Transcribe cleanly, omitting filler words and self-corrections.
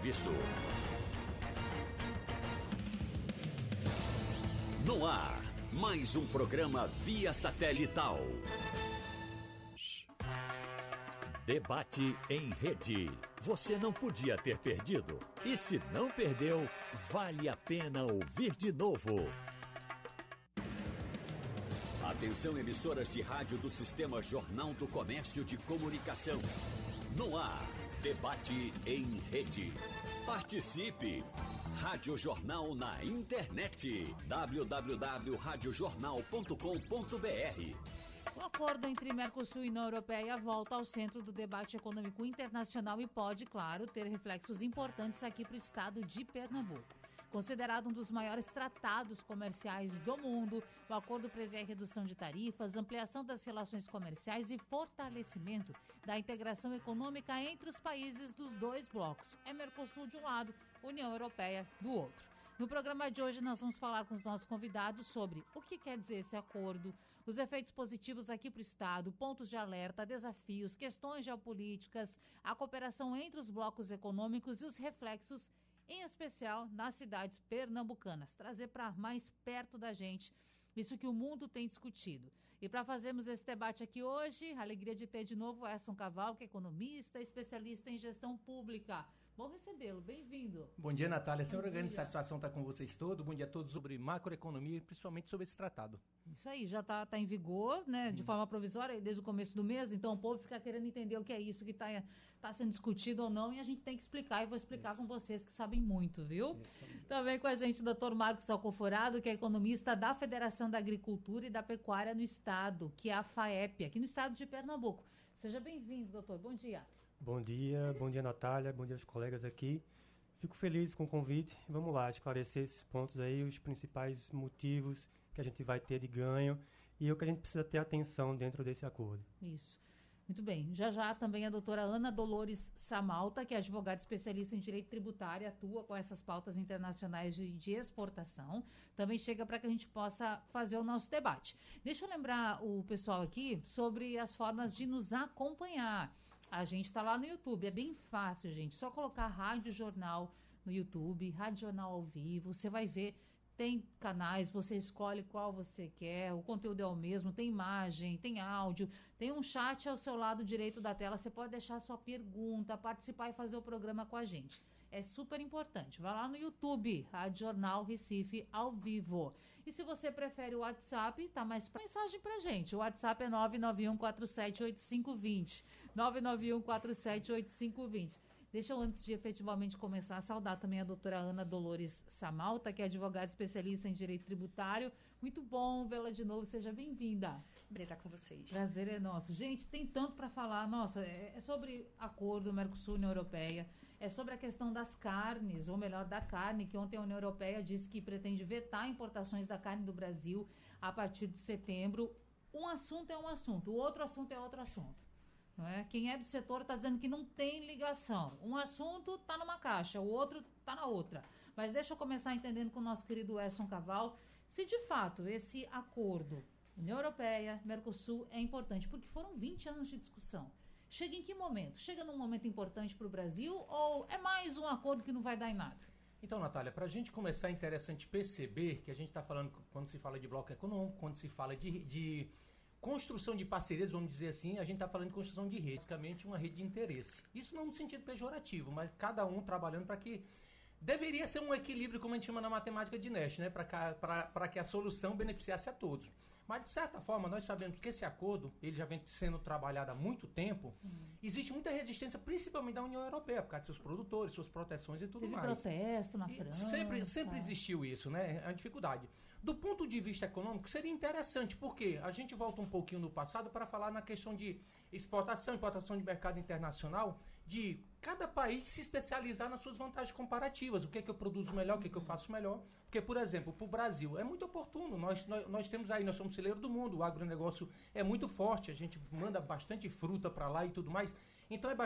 disso. No ar, mais um programa via satelital. Debate em rede. Você não podia ter perdido. E se não perdeu, vale a pena ouvir de novo. Atenção, emissoras de rádio do Sistema Jornal do Comércio de Comunicação. No ar, debate em rede. Participe! Rádio Jornal na internet. www.radiojornal.com.br. O acordo entre Mercosul e União Europeia volta ao centro do debate econômico internacional e pode, claro, ter reflexos importantes aqui para o estado de Pernambuco. Considerado um dos maiores tratados comerciais do mundo, o acordo prevê a redução de tarifas, ampliação das relações comerciais e fortalecimento da integração econômica entre os países dos dois blocos. É Mercosul de um lado, União Europeia do outro. No programa de hoje nós vamos falar com os nossos convidados sobre o que quer dizer esse acordo, os efeitos positivos aqui para o Estado, pontos de alerta, desafios, questões geopolíticas, a cooperação entre os blocos econômicos e os reflexos, em especial nas cidades pernambucanas. Trazer para mais perto da gente isso que o mundo tem discutido. E para fazermos esse debate aqui hoje, a alegria de ter de novo o Edson Caval, que é economista, especialista em gestão pública. Bom recebê-lo, bem-vindo. Bom dia, Natália. Sempre uma grande satisfação estar com vocês todos. Bom dia a todos sobre macroeconomia e principalmente sobre esse tratado. Isso aí, já está em vigor, né, de forma provisória desde o começo do mês, então o povo fica querendo entender o que é isso que está sendo discutido ou não, e a gente tem que explicar, e vou explicar com vocês que sabem muito, viu? Também com a gente o doutor Marcos Alcoforado, que é economista da Federação da Agricultura e da Pecuária no Estado, que é a FAEP, aqui no estado de Pernambuco. Seja bem-vindo, doutor. Bom dia. Bom dia, Natália, bom dia aos colegas aqui. Fico feliz com o convite. Vamos lá, esclarecer esses pontos aí, os principais motivos que a gente vai ter de ganho e o que a gente precisa ter atenção dentro desse acordo. Isso. Muito bem. Já também a doutora Ana Dolores Samalta, que é advogada especialista em direito tributário, atua com essas pautas internacionais de exportação. Também chega para que a gente possa fazer o nosso debate. Deixa eu lembrar o pessoal aqui sobre as formas de nos acompanhar. A gente está lá no YouTube, é bem fácil, gente. Só colocar Rádio Jornal no YouTube, Rádio Jornal ao vivo, você vai ver. Tem canais, você escolhe qual você quer, o conteúdo é o mesmo, tem imagem, tem áudio, tem um chat ao seu lado direito da tela, você pode deixar sua pergunta, participar e fazer o programa com a gente. É super importante. Vai lá no YouTube, Rádio Jornal Recife ao vivo. E se você prefere o WhatsApp, tá mais pra mensagem pra gente. O WhatsApp é 991478520. 991478520. Deixa eu, antes de efetivamente começar, saudar também a doutora Ana Dolores Samalta, que é advogada especialista em direito tributário. Muito bom vê-la de novo, seja bem-vinda. Prazer estar com vocês. Prazer é nosso. Gente, tem tanto para falar. Nossa, é sobre acordo Mercosul-União Europeia, é sobre a questão das carnes, ou melhor, da carne, que ontem a União Europeia disse que pretende vetar importações da carne do Brasil a partir de setembro. Um assunto é um assunto, o outro assunto é outro assunto. Não é? Quem é do setor está dizendo que não tem ligação. Um assunto está numa caixa, o outro está na outra. Mas deixa eu começar entendendo com o nosso querido Edson Caval se de fato esse acordo União Europeia, Mercosul é importante, porque foram 20 anos de discussão. Chega em que momento? Chega num momento importante para o Brasil ou é mais um acordo que não vai dar em nada? Então, Natália, para a gente começar, é interessante perceber que a gente está falando, quando se fala de bloco econômico, quando se fala de construção de parcerias, vamos dizer assim, a gente está falando de construção de rede, basicamente uma rede de interesse. Isso não no sentido pejorativo, mas cada um trabalhando para que... Deveria ser um equilíbrio, como a gente chama na matemática de Nash, né? Para que a solução beneficiasse a todos. Mas, de certa forma, nós sabemos que esse acordo, ele já vem sendo trabalhado há muito tempo. Sim. Existe muita resistência, principalmente da União Europeia, por causa de seus produtores, suas proteções e tudo mais. Teve protesto na França. Sempre existiu isso, né? A dificuldade. Do ponto de vista econômico, seria interessante, porque a gente volta um pouquinho no passado para falar na questão de exportação, importação de mercado internacional, de cada país se especializar nas suas vantagens comparativas. O que é que eu produzo melhor, o que é que eu faço melhor. Porque, por exemplo, para o Brasil é muito oportuno. Nós temos aí, nós somos celeiro do mundo, o agronegócio é muito forte, a gente manda bastante fruta para lá e tudo mais. Então é